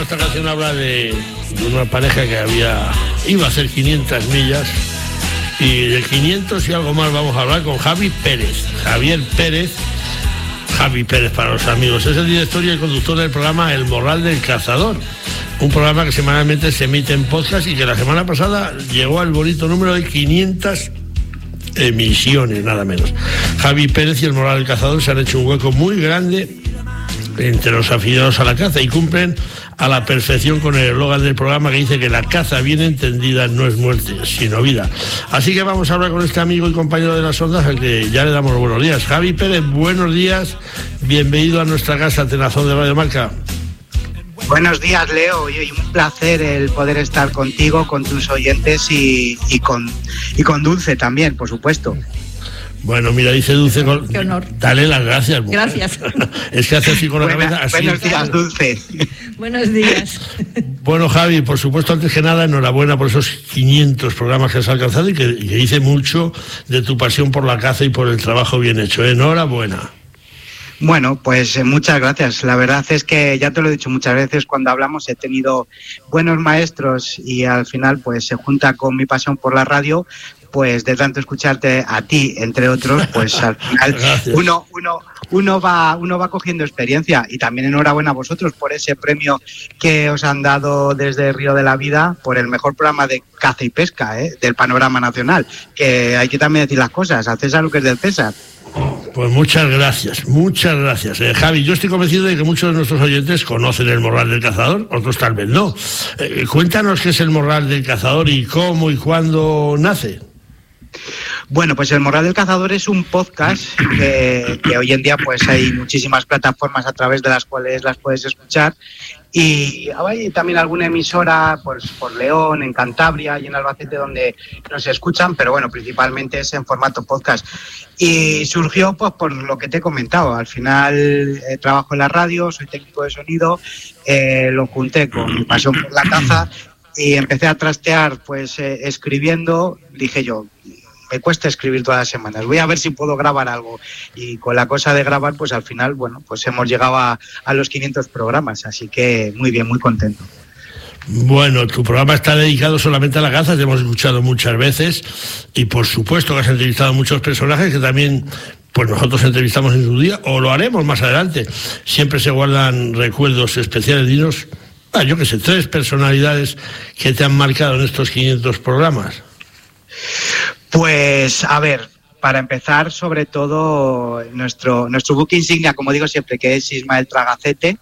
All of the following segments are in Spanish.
Esta canción habla de una pareja que iba a hacer 500 millas y de 500 y algo más vamos a hablar con Javier Pérez para los amigos. Es el director y el conductor del programa El Morral del Cazador, un programa que semanalmente se emite en podcast y que la semana pasada llegó al bonito número de 500 emisiones, nada menos. Javi Pérez y El Morral del Cazador se han hecho un hueco muy grande entre los aficionados a la caza y cumplen a la perfección con el eslogan del programa que dice que la caza bien entendida no es muerte, sino vida. Así que vamos a hablar con este amigo y compañero de las ondas al que ya le damos los buenos días. Javi Pérez, buenos días, bienvenido a nuestra casa Tenazón de Radio Marca. Buenos días, Leo, y un placer el poder estar contigo, con tus oyentes y con Dulce también, por supuesto. Bueno, mira, dice Dulce, qué honor. Dale las gracias. Gracias. Es que hace así con la cabeza. Así. Buenos días, Dulce. Buenos días. Bueno, Javi, por supuesto, antes que nada, enhorabuena por esos 500 programas que has alcanzado y que dice mucho de tu pasión por la caza y por el trabajo bien hecho. Enhorabuena. Bueno, pues muchas gracias. La verdad es que ya te lo he dicho muchas veces cuando hablamos, he tenido buenos maestros y al final pues se junta con mi pasión por la radio, pues de tanto escucharte a ti, entre otros, pues al final uno va cogiendo experiencia. Y también enhorabuena a vosotros por ese premio que os han dado desde Río de la Vida por el mejor programa de caza y pesca del panorama nacional, que hay que también decir las cosas, al César lo que es del César. Pues muchas gracias. Javi, yo estoy convencido de que muchos de nuestros oyentes conocen el Morral del Cazador, otros tal vez no. Cuéntanos qué es el Morral del Cazador y cómo y cuándo nace. Bueno, pues el Morral del Cazador es un podcast que hoy en día pues hay muchísimas plataformas a través de las cuales las puedes escuchar, y hay también alguna emisora pues por León, en Cantabria y en Albacete donde nos escuchan, pero bueno, principalmente es en formato podcast. Y surgió pues por lo que te he comentado. Al final trabajo en la radio, soy técnico de sonido, lo junté con mi pasión por la caza y empecé a trastear pues escribiendo. Dije yo, me cuesta escribir todas las semanas, voy a ver si puedo grabar algo. Y con la cosa de grabar, pues al final, bueno, pues hemos llegado a los 500 programas, así que muy bien, muy contento. Bueno, tu programa está dedicado solamente a la caza, te hemos escuchado muchas veces y por supuesto que has entrevistado a muchos personajes que también pues nosotros entrevistamos en su día o lo haremos más adelante. Siempre se guardan recuerdos especiales. Dinos, yo qué sé, 3 personalidades que te han marcado en estos 500 programas. Pues a ver, para empezar, sobre todo nuestro buque insignia, como digo siempre, que es Ismael Tragacete,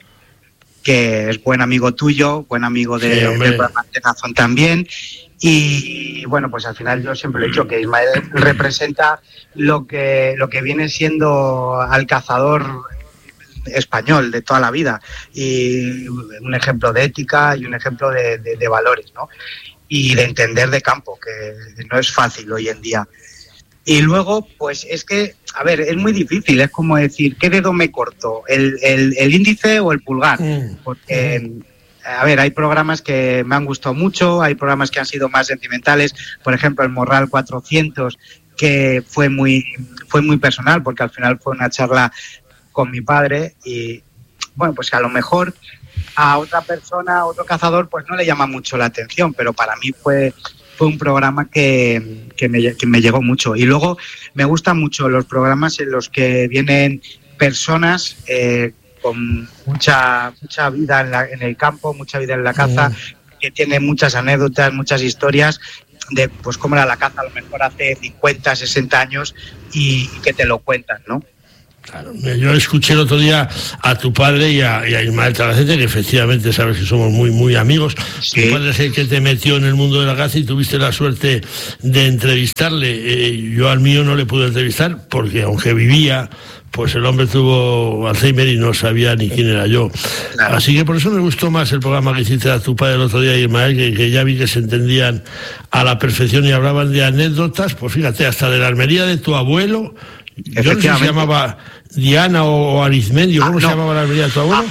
que es buen amigo tuyo, buen amigo del programa Tenazón también. Y bueno, pues al final yo siempre he dicho que Ismael representa lo que viene siendo al cazador español de toda la vida, y un ejemplo de ética y un ejemplo de valores, ¿no? Y de entender de campo, que no es fácil hoy en día. Y luego, pues es que, a ver, es muy difícil, es como decir, ¿qué dedo me corto? ¿El índice o el pulgar? Porque, a ver, hay programas que me han gustado mucho, hay programas que han sido más sentimentales, por ejemplo, el Morral 400, que fue muy personal, porque al final fue una charla con mi padre, y bueno, pues que a lo mejor a otra persona, a otro cazador, pues no le llama mucho la atención, pero para mí fue un programa que me llegó mucho. Y luego me gustan mucho los programas en los que vienen personas con mucha vida en el campo, mucha vida en la caza, que tienen muchas anécdotas, muchas historias de pues cómo era la caza a lo mejor hace 50, 60 años y que te lo cuentan, ¿no? Claro, yo escuché el otro día a tu padre y a Ismael Tragacete, que efectivamente sabes que somos muy, muy amigos. Sí. Tu padre es el que te metió en el mundo de la caza y tuviste la suerte de entrevistarle. Yo al mío no le pude entrevistar porque aunque vivía, pues el hombre tuvo Alzheimer y no sabía ni quién era yo. Claro. Así que por eso me gustó más el programa que hiciste a tu padre el otro día, Ismael, que ya vi que se entendían a la perfección y hablaban de anécdotas, pues fíjate, hasta de la armería de tu abuelo. Yo no sé si se llamaba Diana o Arizmendi, ¿cómo se llamaba la armería de tu abuelo?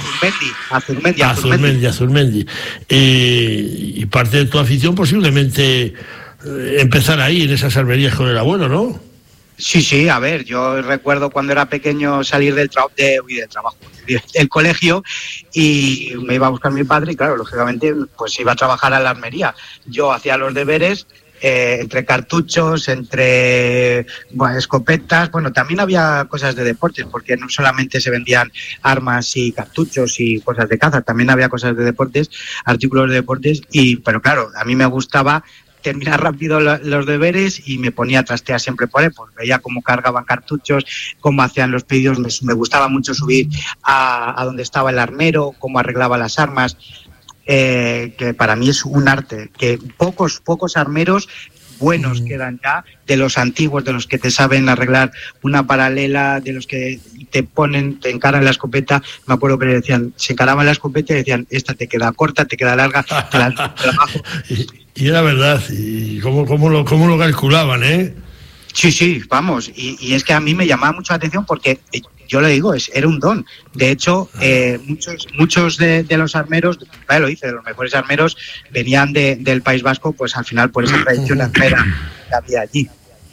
Azurmendi. Y parte de tu afición posiblemente empezar ahí en esas armerías con el abuelo, ¿no? Sí, a ver, yo recuerdo cuando era pequeño salir del colegio, y me iba a buscar mi padre y claro, lógicamente pues iba a trabajar a la armería. Yo hacía los deberes entre cartuchos, entre escopetas, también había cosas de deportes, porque no solamente se vendían armas y cartuchos y cosas de caza, también había cosas de deportes, artículos de deportes, pero claro, a mí me gustaba terminar rápido los deberes y me ponía a trastear siempre por él, pues veía cómo cargaban cartuchos, cómo hacían los pedidos, me gustaba mucho subir a donde estaba el armero, cómo arreglaba las armas, que para mí es un arte, que pocos armeros buenos quedan ya, de los antiguos, de los que te saben arreglar una paralela, de los que te encaran la escopeta. Me acuerdo que le decían, se encaraban la escopeta y decían, esta te queda corta, te queda larga, te la bajo. Y era verdad, y cómo lo calculaban, ¿eh? Sí, vamos, y es que a mí me llamaba mucho la atención porque yo le digo, era un don. De hecho, muchos de los armeros, lo dice, de los mejores armeros, venían del País Vasco, pues al final por esa tradición armera que había allí.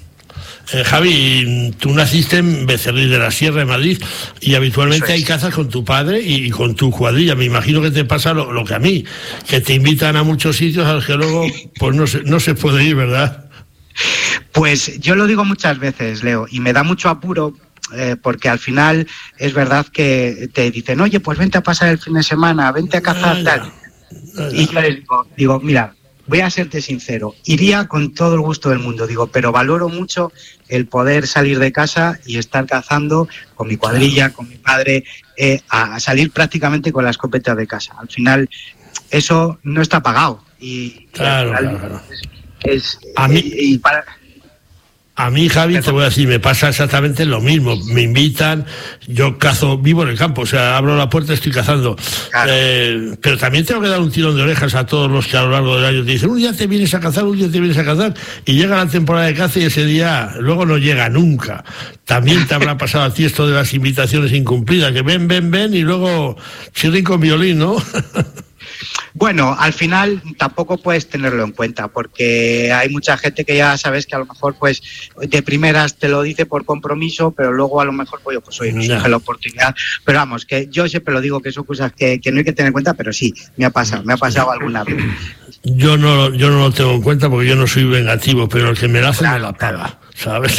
Javi, tú naciste en Becerril de la Sierra, de Madrid, y habitualmente hay cazas con tu padre y con tu cuadrilla. Me imagino que te pasa lo que a mí, que te invitan a muchos sitios a los que luego pues no se puede ir, ¿verdad? Pues yo lo digo muchas veces, Leo, y me da mucho apuro, porque al final es verdad que te dicen, oye, pues vente a pasar el fin de semana, vente a cazar, tal. Y yo les digo, mira, voy a serte sincero, iría con todo el gusto del mundo, pero valoro mucho el poder salir de casa y estar cazando con mi cuadrilla, con mi padre, a salir prácticamente con la escopeta de casa. Al final, eso no está pagado. Claro. A mí, Javi, te voy a decir, me pasa exactamente lo mismo. Me invitan, yo cazo, vivo en el campo, o sea, abro la puerta, estoy cazando. Claro. Pero también tengo que dar un tirón de orejas a todos los que a lo largo del año te dicen, un día te vienes a cazar, y llega la temporada de caza y ese día luego no llega nunca. También te habrá pasado a ti esto de las invitaciones incumplidas, que ven, y luego chirrín con violín, ¿no? Bueno, al final tampoco puedes tenerlo en cuenta, porque hay mucha gente que ya sabes que a lo mejor pues de primeras te lo dice por compromiso, pero luego a lo mejor no surge la oportunidad. Pero vamos, que yo siempre lo digo, que son cosas que no hay que tener en cuenta, pero sí, me ha pasado alguna vez. Yo no lo tengo en cuenta porque yo no soy vengativo, pero el que me la hace me la paga, ¿sabes?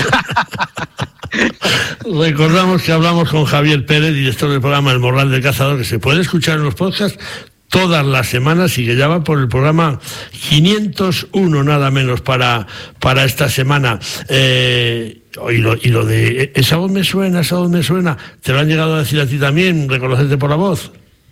Recordamos que hablamos con Javier Pérez, director del programa El Morral del Cazador, que se puede escuchar en los podcasts todas las semanas y que ya va por el programa 501 nada menos para esta semana. Y lo de esa voz me suena, ¿te lo han llegado a decir a ti también, reconocerte por la voz?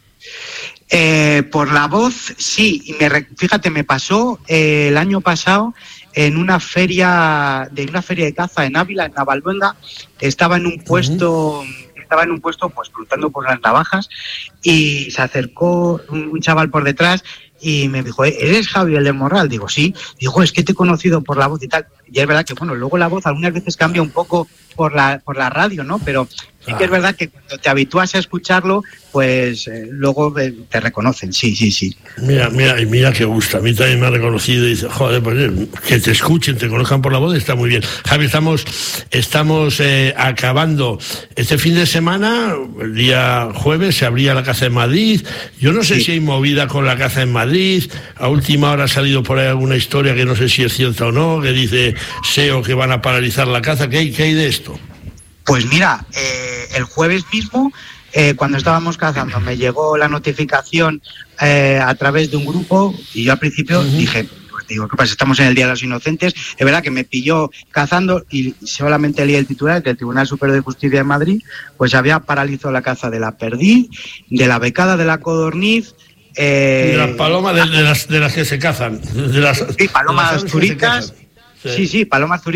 Por la voz, sí, y fíjate, me pasó el año pasado en una feria de caza en Ávila, en Navalluenga. Estaba en un puesto pues preguntando por las navajas, y se acercó un chaval por detrás y me dijo, ¿eres Javi, el del Morral? Digo, sí. Digo, es que te he conocido por la voz y tal. Y es verdad que, luego la voz algunas veces cambia un poco por la radio, ¿no? Pero sí que es verdad que cuando te habitúas a escucharlo, pues luego te reconocen, sí. Mira qué gusto. A mí también me ha reconocido y dice, joder, pues que te escuchen, te conozcan por la voz, está muy bien. Javi, estamos acabando este fin de semana. El día jueves se abría la caza en Madrid. Yo no sé si hay movida con la caza en Madrid. A última hora ha salido por ahí alguna historia que no sé si es cierta o no, que dice SEO que van a paralizar la caza. ¿Qué hay de esto? Pues mira, el jueves mismo, cuando estábamos cazando, me llegó la notificación a través de un grupo, y yo al principio dije, ¿qué pasa? Estamos en el Día de los Inocentes. Es verdad que me pilló cazando y solamente leí el titular que el Tribunal Superior de Justicia de Madrid pues había paralizado la caza de la perdiz, de la becada, de la codorniz, de las palomas de las que se cazan, palomas zuricas, palomas zuricas.